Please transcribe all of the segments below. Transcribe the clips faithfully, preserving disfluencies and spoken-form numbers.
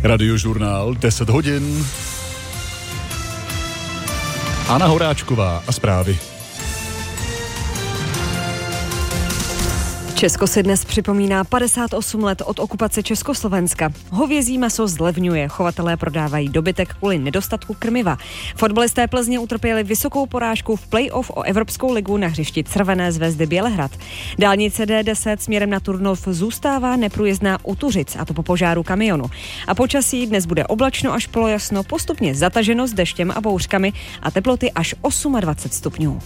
Radiožurnál deset hodin. Anna Horáčková a zprávy. Česko si dnes připomíná padesát osm let od okupace Československa. Hovězí maso zlevňuje, chovatelé prodávají dobytek kvůli nedostatku krmiva. Fotbalisté Plzně utrpěli vysokou porážku v play-off o Evropskou ligu na hřišti Crvené Zvezdy Bělehrad. Dálnice D deset směrem na Turnov zůstává neprůjezdná u Tuřic, a to po požáru kamionu. A počasí dnes bude oblačno až polojasno, postupně zataženo s deštěm a bouřkami a teploty až dvacet osm stupňů.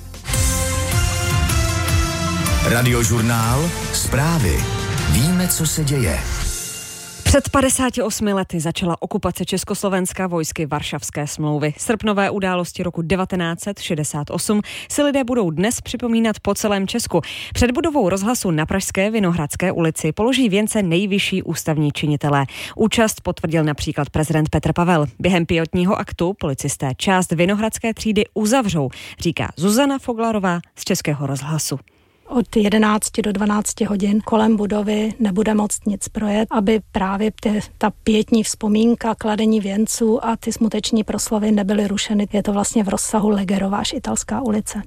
Radiožurnál zprávy. Víme, co se děje. Před padesáti osmi lety začala okupace Československa vojsky Varšavské smlouvy. Srpnové události roku devatenáct set šedesát osm si lidé budou dnes připomínat po celém Česku. Před budovou rozhlasu na pražské Vinohradské ulici položí věnce nejvyšší ústavní činitelé. Účast potvrdil například prezident Petr Pavel. Během pilotního aktu policisté část Vinohradské třídy uzavřou, říká Zuzana Foglarová z Českého rozhlasu. Od jedenácti do dvanácti hodin kolem budovy nebude moct nic projet, aby právě ty, ta pietní vzpomínka, kladení věnců a ty smuteční proslovy nebyly rušeny. Je to vlastně v rozsahu Legerova až Italská ulice.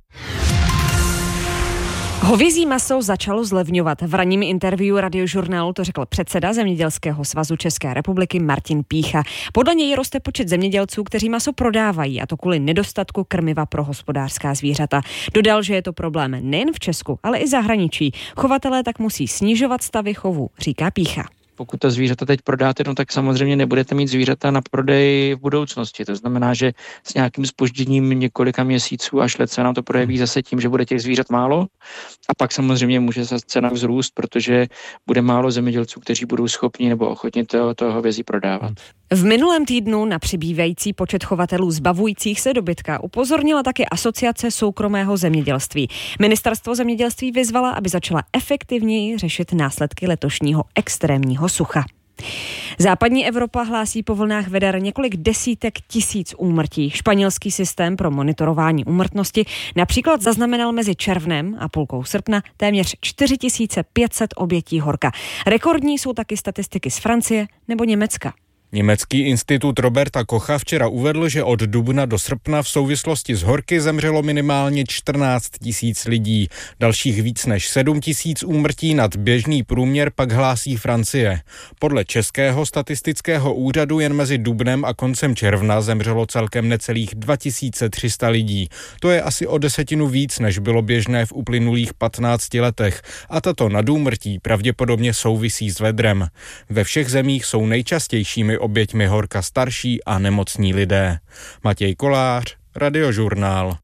Hovězí maso začalo zlevňovat. V ranním interview Radiožurnálu to řekl předseda Zemědělského svazu České republiky Martin Pícha. Podle něj roste počet zemědělců, kteří maso prodávají, a to kvůli nedostatku krmiva pro hospodářská zvířata. Dodal, že je to problém nejen v Česku, ale i zahraničí. Chovatelé tak musí snižovat stavy chovu, říká Pícha. Pokud ta zvířata teď prodáte, no tak samozřejmě nebudete mít zvířata na prodej v budoucnosti. To znamená, že s nějakým zpožděním několika měsíců až let se nám to projeví zase tím, že bude těch zvířat málo. A pak samozřejmě může se cena vzrůst, protože bude málo zemědělců, kteří budou schopni nebo ochotni toho, toho hovězí prodávat. V minulém týdnu na přibývající počet chovatelů zbavujících se dobytka upozornila také Asociace soukromého zemědělství. Ministerstvo zemědělství vyzvala, aby začala efektivněji řešit následky letošního extrémního sucha. Západní Evropa hlásí po vlnách veder několik desítek tisíc úmrtí. Španělský systém pro monitorování úmrtnosti například zaznamenal mezi červnem a půlkou srpna téměř čtyři tisíce pět set obětí horka. Rekordní jsou taky statistiky z Francie nebo Německa. Německý institut Roberta Kocha včera uvedl, že od dubna do srpna v souvislosti s horky zemřelo minimálně čtrnáct tisíc lidí. Dalších víc než sedm tisíc úmrtí nad běžný průměr pak hlásí Francie. Podle Českého statistického úřadu jen mezi dubnem a koncem června zemřelo celkem necelých dva tisíce tři sta lidí. To je asi o desetinu víc, než bylo běžné v uplynulých patnácti letech. A tato nadúmrtí pravděpodobně souvisí s vedrem. Ve všech zemích jsou nejčastějšími oběťmi horka starší a nemocní lidé. Matěj Kolář, Radiožurnál.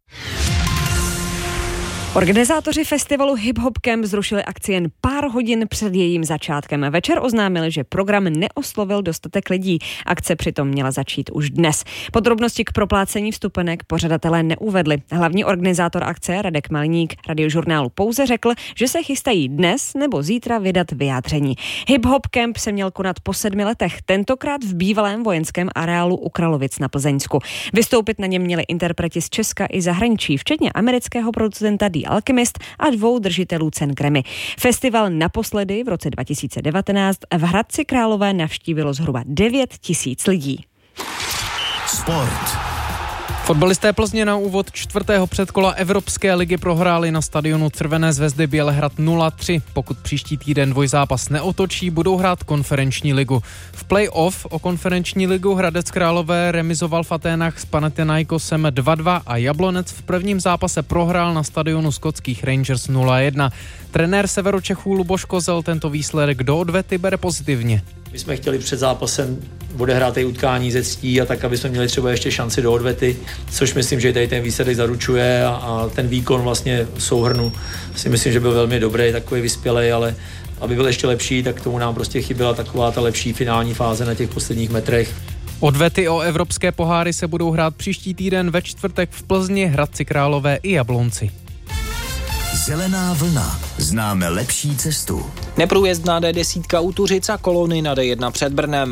Organizátoři festivalu Hip Hop Camp zrušili akci jen pár hodin před jejím začátkem. Večer oznámili, že program neoslovil dostatek lidí. Akce přitom měla začít už dnes. Podrobnosti k proplácení vstupenek pořadatelé neuvedli. Hlavní organizátor akce Radek Malník Radiožurnálu pouze řekl, že se chystají dnes nebo zítra vydat vyjádření. Hip Hop Camp se měl konat po sedmi letech, tentokrát v bývalém vojenském areálu u Kralovic na Plzeňsku. Vystoupit na něm měli interpreti z Česka i zahraničí, včetně amerického producenta The Alchemist a dvou držitelů cen Grammy. Festival naposledy v roce dva tisíce devatenáct v Hradci Králové navštívilo zhruba devět tisíc lidí. Sport. Fotbalisté Plzně na úvod čtvrtého předkola Evropské ligy prohráli na stadionu Crvené Zvezdy Bělehrad nula tři. Pokud příští týden dvojzápas neotočí, budou hrát konferenční ligu. V play-off o konferenční ligu Hradec Králové remizoval v Aténách s Panathinaikosem dva dva a Jablonec v prvním zápase prohrál na stadionu skotských Rangers nula jedna. Trenér Severočechů Luboš Kozel tento výsledek do odvety bere pozitivně. My jsme chtěli před zápasem odehrát té utkání ze ctí a tak, aby jsme měli třeba ještě šanci do odvety, což myslím, že tady ten výsledek zaručuje a, a ten výkon vlastně souhrnu si myslím, že byl velmi dobrý, takový vyspělej, ale aby byl ještě lepší, tak tomu nám prostě chyběla taková ta lepší finální fáze na těch posledních metrech. Odvety o evropské poháry se budou hrát příští týden ve čtvrtek v Plzni, Hradci Králové i Jablonci. Zelená vlna. Známe lepší cestu. Neprůjezdná D deset u Tuřic a kolony na D jedna před Brnem.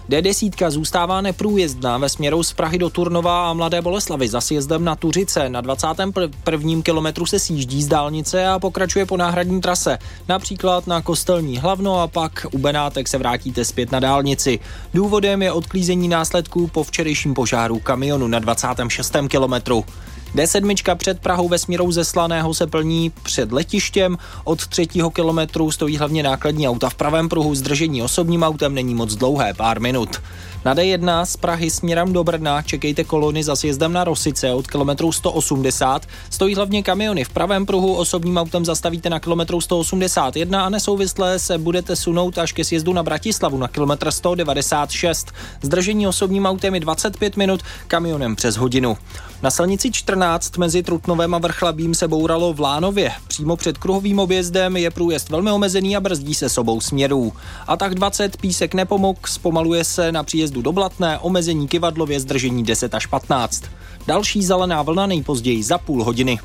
D deset zůstává neprůjezdná ve směru z Prahy do Turnova a Mladé Boleslavi za sjezdem na Tuřice. Na dvacátém prvním kilometru se sjíždí z dálnice a pokračuje po náhradní trase. Například na Kostelní Hlavno a pak u Benátek se vrátíte zpět na dálnici. Důvodem je odklízení následků po včerejším požáru kamionu na dvacátém šestém kilometru. D sedm před Prahou ve směru ze Slaného se plní před letištěm. Od třetího kilometru stojí hlavně nákladní auta v pravém pruhu. Zdržení osobním autem není moc dlouhé, pár minut. Na D jedna z Prahy směrem do Brna čekejte kolony za sjezdem na Rosice od kilometru sto osmdesát. Stojí hlavně kamiony v pravém pruhu, osobním autem zastavíte na kilometru sto osmdesát jedna a nesouvisle se budete sunout až ke sjezdu na Bratislavu na kilometr sto devadesát šest. Zdržení osobním autem je dvacet pět minut, kamionem přes hodinu. Na silnici čtrnáct mezi Trutnovem a Vrchlabím se bouralo v Lánově. Přímo před kruhovým objezdem je průjezd velmi omezený a brzdí se s obou směrů. A tak dvacet Písek Nepomuk, zpomaluje se na příjezdu do Blatné, omezení Kyvadlově, zdržení deset až patnáct. Další zelená vlna nejpozději za půl hodiny.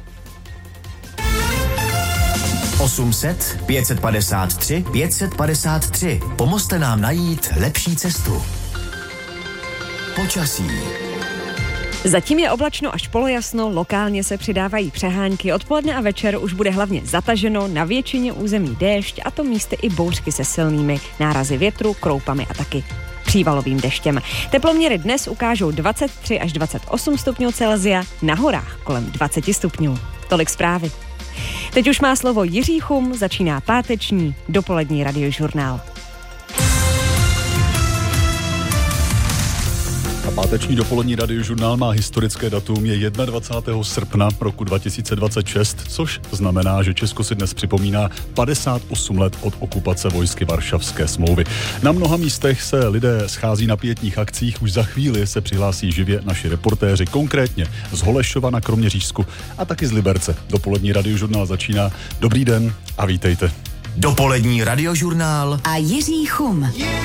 osm set, pět set padesát tři, pět set padesát tři. Pomozte nám najít lepší cestu. Počasí. Zatím je oblačno až polojasno, lokálně se přidávají přehánky, odpoledne a večer už bude hlavně zataženo, na většině území déšť a to místy i bouřky se silnými nárazy větru, kroupami a taky přívalovým deštěm. Teploměry dnes ukážou dvacet tři až dvacet osm stupňů Celsia, na horách kolem dvacet stupňů. Tolik zprávy. Teď už má slovo Jiří Chum, začíná páteční dopolední radiožurnál. Páteční dopolední radiožurnál má historické datum, je dvacátého prvního srpna roku dva tisíce dvacet šest, což znamená, že Česko si dnes připomíná padesát osm let od okupace vojsky Varšavské smlouvy. Na mnoha místech se lidé schází na pietních akcích, už za chvíli se přihlásí živě naši reportéři, konkrétně z Holešova na Kroměřížsku a taky z Liberce. Dopolední radiožurnál začíná. Dobrý den a vítejte. Dopolední radiožurnál a Jiří Chum.